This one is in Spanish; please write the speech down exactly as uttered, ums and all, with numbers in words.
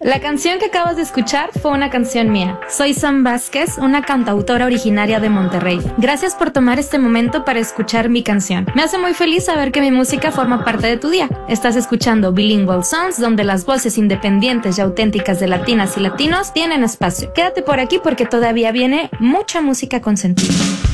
La canción que acabas de escuchar fue una canción mía. Soy Sam Vázquez, una cantautora originaria de Monterrey. Gracias por tomar este momento para escuchar mi canción. Me hace muy feliz saber que mi música forma parte de tu día. Estás escuchando Bilingual Sounds, donde las voces independientes y auténticas de latinas y latinos tienen espacio. Quédate por aquí porque todavía viene mucha música con sentido.